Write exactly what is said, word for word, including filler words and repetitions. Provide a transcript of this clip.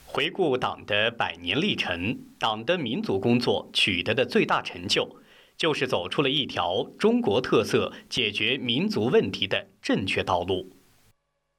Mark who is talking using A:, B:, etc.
A: 回顾党的百年历程，党的民族工作取得的最大成就，就是走出了一条中国特色解决民族问题的正确道路。